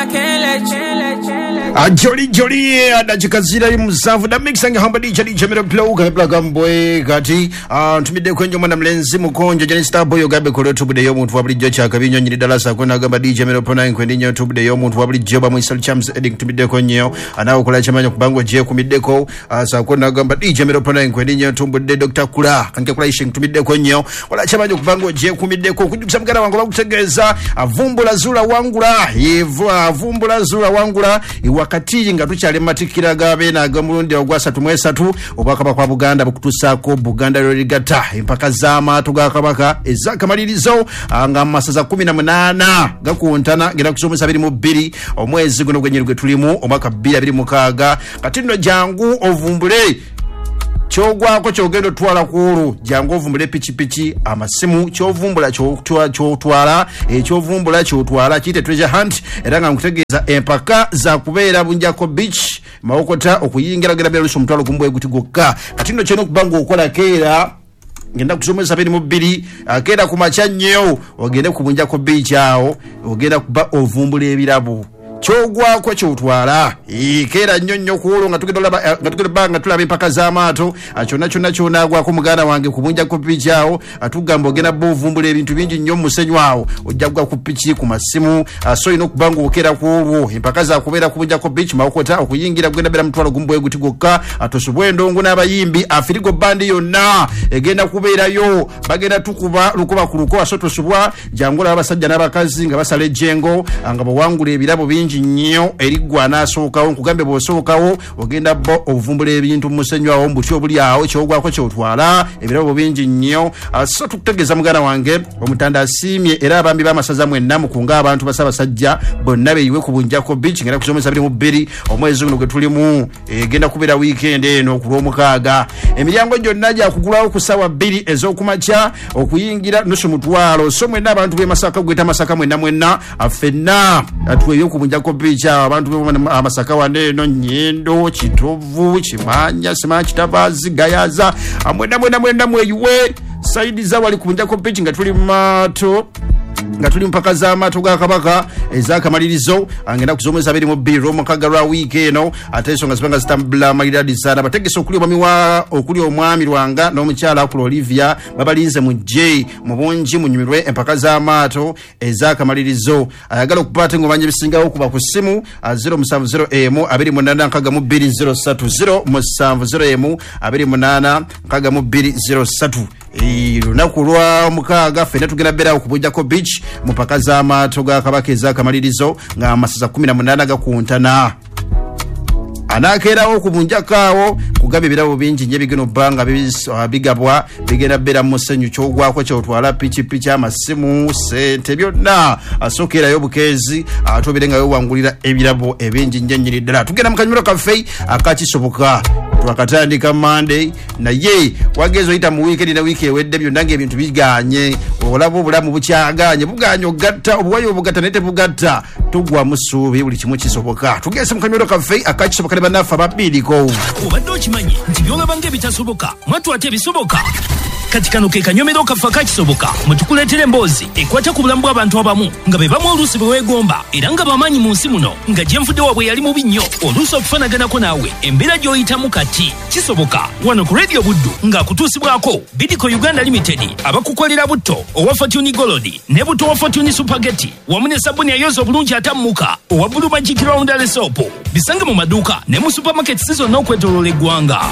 Jolly adachikazira musavu da mixing hamba DJ mero blow kabla gamboy kati tumide kwenye mwana mlenzi mukonjo jani star boy gabe kolo tubude yo muntu wabuli jocha kabinyo nyiri dalasa kona gamba DJ mero pona kwenye tubude yo muntu wabuli joba mwisal chams eding tumide kwenye anao kula chamanyo kubango je kumideko asa kona gamba DJ mero pona kwenye tubude Dr. Kula kanke kula ishing tumide kwenye wala chamanyo kubango je kumideko kujukusamgara wangu kutegeza avumbula zula wangula avumbula zula wangula wakati nga tuchale matikira gabe na gamulundi ogwasa tumwesatu obakaba kwa Buganda bukutusako Buganda lorigata impaka zama tugakabaka ezakamalirizo anga masaza 18 gakuntana gera kusomesa 22 omwezi guno gwenyirwe tulimu omaka 2026 katindo jangu ovumbule chogwako chogendo twala kulu jango ovumbule pichipichi amasimu chovumbula chotwala chovumbula chotwala chite treasure hunt eranga nkutegeza empaka za kubeera bunjako beach maokota okuyingira gera bero mutwalo kumbwe gutigoka katindo cheno kubango okola kera ngenda kusomesa 22 akera kumachannyo ogende kubunjako beach awo ogenda kuba ovumbule ebirabo chogwako chotwala ikera nyonyo kulo ngatukidola tulaba impaka zamato achona gwa ku mugana wange kubunja ku pichao atugamba gena bovumbula ebintu bingi nnyo musenywawo ojjagwa ku pichi ku masimu so ino kubango okera kuwo impaka za kubera kubunja ku beach maokota okuyingira gwenda bera mutwalo gumbwe gutigoka atosubwe ndongo n'abayimbi afirigo bandi yonna egenda kubera yo bagenda tukuba lukuba kuluko asotosubwa jangola abasajja n'abakazi nga basale jengo anga bawangula ebirabo bingi nnyo erigwa nasookawo nkugambe bosookawo ogenda bo ovumbula ebintu musenywawo mbutyo buli awo kyogwako kyotwala ebirabo bingi nnyo so tukutegeza mugana wange omutanda asimye era abambi bamasaza mwenna mukunga abantu basabasajja bonna beyiwe kubunjako beach ngera kusomesa 22 omwezi guno gwetulimu egenda kubera weekend eno kulomukaaga emiryango gyonna gya kugulawo ku sawa 2 ez'okumakya okuyingira nusu mutwalo so mwenna abantu b'Masaka gweta Masaka mwenna afenna atuweyo kubunjako bicha abantu b'Masaka amasaka waneno Nyendo Kitovu Kimanya Sima Kitabazi Gayaza amwenda mweyiwe saidi za wali kubunjako bichi nga tuli mato nga tuli mpaka za mato ga kabaka ezakamalirizo angenda kuzomesa 22 mukagara weekend ateso nga sipanga stambula maliradi sana bategese okuli omwami Lwanga n'omukyala ku Olivia babalinze mu J mubunji munyumirwe empaka za mato ezakamalirizo ayagala okupata ngobanje bisingawo kuba ku simu 070 28 nkaga mu 2030 070 28 nkaga mu 2030 lunaku lwa mukaaga fena tugenda bera okubujjako beach mupaka za mato ga kabaka ezakamalirizo nga amasaza 18 gakuntana anakerawo kubunjakawo kugabe birabo bingi nje bigeno banga bigabwa bigenda bera musenyu kyogwako kyotwala pichi amasimu sente byonna asokera yo bukezi atobirenga yo wangulira ebirabo ebingi nje nyiri ddala tugenda mukanyuro kafe akakisoboka twakatandika Monday na ye wagezo ita mu weekend na wiki ewedde byonnange ebintu biganye olabo obulamu bukyaganye buganyo gatta obuwayo bugatta nete bugatta tugwa musubi buli kimu kisoboka tugese mukanyuro kafe akakisoboka ne banafa babiriko obadde okimanyi nti byolabanga ebitasoboka mwatu ate bisoboka kati kano ke kanyomero kafa kakisoboka mutukuleetera emboozi ekwata ku bulamu bw'abantu abamu nga be bamu oluusi bwe weegomba era nga bamaanyi mu nsi muno nga gyenfudde waabwe yali mubi nnyo oluusi okufanaganako naawe embeera gy'oyitamu kati kisoboka wano ku Radio Buddu ng'akutuusibwako Bidco Uganda Limited abakukolera butto owa Fortune Gold ne butto wa Fortune Spaghetti wamu ne sabuni ayoza obulungi atammuka owa Blue Magic Roundel Soap bisange mu maduuka ne mu supermarket zonna okwetooloola eggwanga.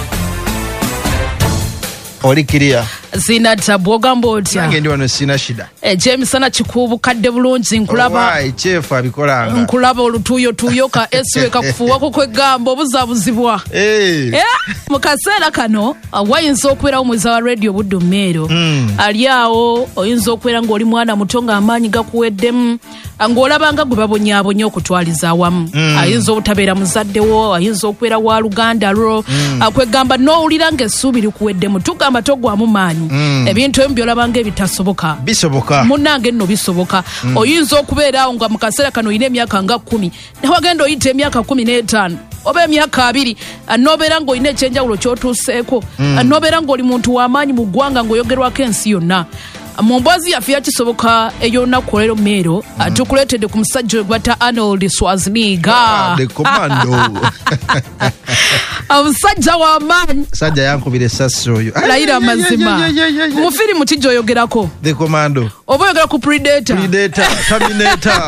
Olikiria Zina tabwoga mbotya nange ndi wano sina shida James sana chikubu kadde bulungi nkulaba chef abikolanga nkulaba olutuyo ka eswe kakufuwa ko kwegambo obuzabuzibwa mukaseera kano wayinza okubeera omwezi wa Radio Buddu Meero aliawo oyinza okubeera ng'oli mwana mutonga amaanyi gakuweddemu ng'olabanga gwe babonyaabonya okutwaliza awamu ayinza obutabeera muzaddewo ayinza okubeera wa luganda lwo kwegamba n'owulira ng'essuubi likuweddemu tugamba togwamu maanyi ebintu ebyo byolabanga ebitasoboka bisoboka munnange nno bisoboka oyinza okubeera awo nga mu kaseera kano oyina emyaka nga 10 ne wagenda oyita emyaka 15 oba emyaka 2 anobeera ng'olina ekyenjawulo ky'otuuseeko anobeera ng'oli muntu w'amaanyi mu ggwanga ng'oyogerwako ensi yonna mu mbwazi yaffe yakisoboka ey'olunaku olwaleero Meero tukuleetedde ku musajja we gwata Arnold Schwarzenegger. The Commando. Omusajja w'amaanyi. Sajja yankubira essasi oyo. Layira amazima. Mu firimu ki gy'oyogerako? The Commando. Oba oyogera ku Predator. Terminator.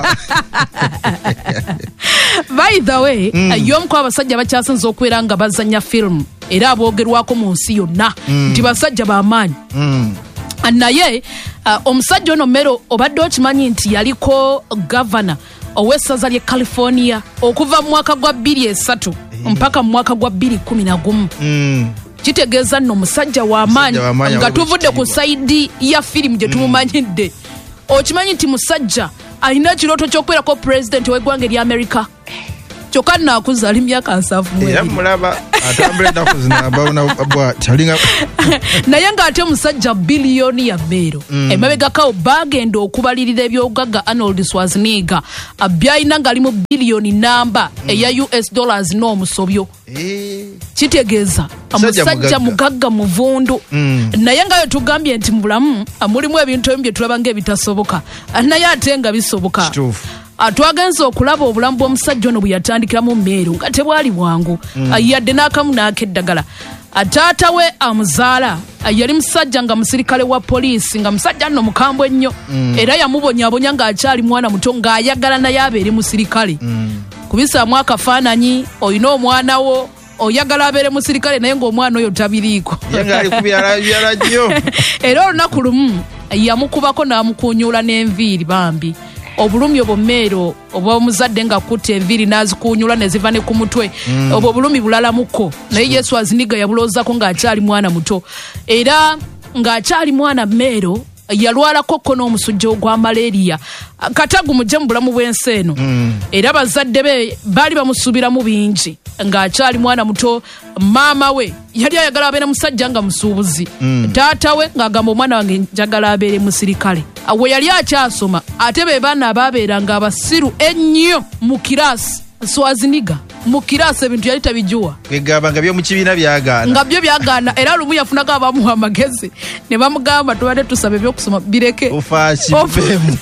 By the way, y'omu ku abasajja bakyasinze okubeera nga bazannya firimu era aboogerwako mu nsi yonna nti basajja b'amaanyi. Naye omusajja ono Meero obadde okimanyi nti yaliko gavana ow'essaza ly'e California okuva mu mwaka gwa 2003 mpaka mu mwaka gwa 2011. Kitegeeza nno omusajja w'amaanyi nga tuvudde ku sayidi ya firimu gye tumumanyidde. Okimanyi nti musajja alina ekirooto ky'okubeerako pulezidenti w'eggwanga ery'Amerika. Kyokka naakuzaala emyaka 7. Era mulaba atambula ennaku zino kyalinga. Naye ng'ate musajja biliyoni ya Meero emabegakawo baagenda okubalirira ebyobugagga Arnold Schwarzenegger byalina ng'ali mu biliyoni namba eya US dollars n'omusobyo. Kitegeeza omusajja mugagga muvundu. Naye nga bwe tugambye nti mu bulamu mulimu ebintu ebimu bye tulaba ng'ebitasoboka naye ate nga bisoboka. Twagenze okulaba obulamu bw'omusajja ono bwe yatandikiramu Meero nga tebwali bwangu yadde n'akamu n'akeddagala. Taata we amuzaala yali musajja nga musirikale wa poliisi nga musajja nno mukambwe ennyo era yamubonyaabonya ng'akyali mwana muto ng'ayagala naye abeere musirikale. Kubisaamu akafaananyi olina omwana wo oyagala abeere musirikale naye ng'omwana oyo tabiriiko. Era olunaku lumu yamukubako n'amukuunyuula n'enviiri bambi. Obulumi obwo Meero oba omuzadde nga kutte enviiri n'azikuunyula ne ziva ne ku mutwe obwo bulumi bulalamuko naye Yesu Schwarzenegger yabulowoozako ng'akyali mwana muto era ng'akyali mwana Meero yalwalako ko n'omusujja ogwa malaria katagu mujje mu bulamu bw'ensi eno era bazadde be baali bamusuubiramu bingi ng'akyali mwana muto. Maama we yali ayagala abeere musajja nga musuubuzi, taata we ng'agamba omwana wange njagala abeere musirikale. We yali akyasoma ate be baana abaabeeranga abasiru ennyo mu kiraasi. Schwarzenegger mu kiraasi ebintu yali tabijuwa egamba nga byo mu kibiina byagaana nga byo byagaana era lumu yafunako abamuwa amagezi ne bamugamba tubadde tusaba ebyokusoma bireke ofaakibemu.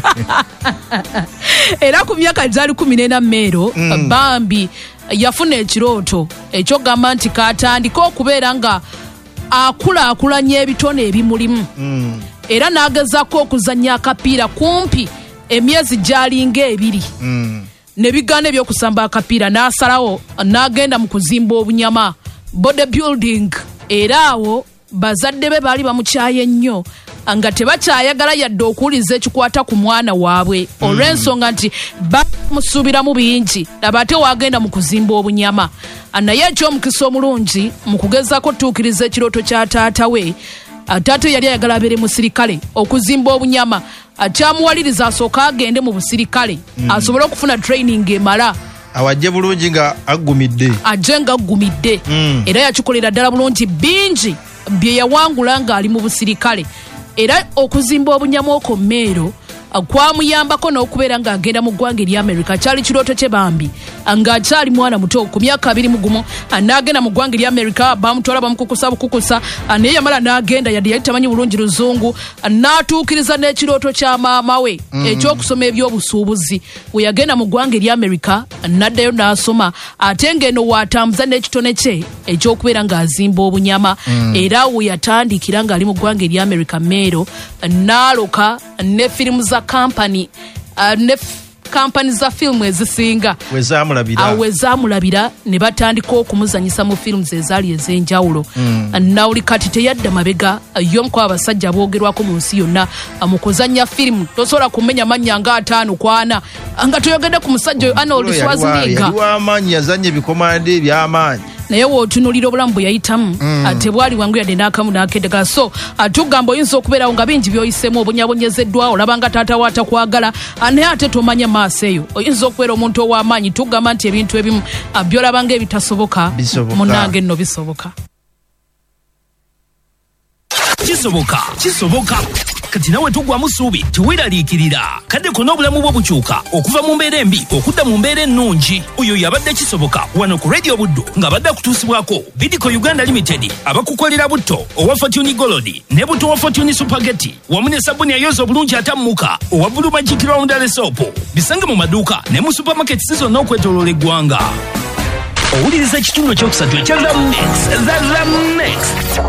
Era ku myaka gyali 14 Meero bambi yafuna ekirooto ekyogamba nti katandika okubeera nga akulaakulanya ebitone ebimulimu era n'agezako okuzannya akapiira kumpi emyezi gyalinga 2 ne bigaana ebyokusamba akapiira n'asalawo n'agenda mu kuzimba obunyama bodybuilding era awo bazadde be baali bamukyaye nnyo nga tebakyayagala yadde okuwuliza ekikwata ku mwana waabwe olw'ensonga nti bamusuubiramu bingi laba ate wagenda mu kuzimba obunyama. Naye ekyomukisa omulungi mu kugezaako otuukiriza ekirooto kya taata we, taata yali ayagala abeere musirikale okuzimba obunyama kyamuwaliriza asooka agende mu busirikale asobole okufuna training emala awajje bulungi nga aggumidde ajje nga aggumidde era yakikolera ddala bulungi bingi bye yawangula ng'ali mu busirikale era okuzimba obunyama okwo Meero kwamuyambako n'okubeera ng'agenda mu ggwanga ery'Amerika kyali kirooto kye bambi ng'akyali mwana muto ku myaka 21 n'agenda mu ggwanga ery'Amerika bamutwala bamukukusa naye yamala n'agenda yadde yali tamanyi bulungi luzungu n'atuukiriza n'ekirooto kya maama we ekyokusoma ebyobusuubuzi we yagenda mu ggwanga ery'Amerika n'addayo n'asoma ate ng'eno waatambuza n'ekitone kye ekyokubeera ng'azimba obunyama era we yatandikira ng'ali mu ggwanga ery'Amerika Meero n'aloka ne firimu za kampani ne kampani za filimu ezisinga wezamulabira ne batandika okumuzanyisa mu filimu ezaali ez'enjawulo nawuli kati teyadda mabega y'omu ku abasajja boogerwako mu nsi yonna mu kuzannya filimu tosobola kumenya mannya nga 5 ku 4 nga toyogedde ku musajja oyo Arnold Schwarzenegger yali w'amaanyi yazannya ebikomande eby'amaanyi naye wootunuulira obulamu bwe yayitamu tebwali wangu yadde n'akamu n'akeddagala so tugamba oyinza okubeerawo nga bingi by'oyiseemu obonyabonyezeddwa olaba nga taata wa atakwagala naye ate tomanya maaso eyo oyinza okubeera omuntu ow'amaanyi tugamba nti ebintu ebimu by'olaba nga ebitasoboka munange nno bisoboka kisoboka kati nawe tugwamu ssuubi teweeraliikirira kaddeko n'obulamu bwo bukyuka okuva mu mbeera embi okudda mu mbeera ennungi. Oyo yabadde Kisoboka wano ku Radio Buddu ng'abadde akutuusibwako Bidco Uganda Limited abakukolera butto owa Fortune Gold ne butto wa Fortune Supergeti wamu ne sabuni ayoza obulungi atammuka owa Blue Magic Roundel Soap. Bisange mu maduuka ne mu supermarkets zonna okwetooloola eggwanga. Owuliriza ekitundu ekyokusatu ekya The Mix.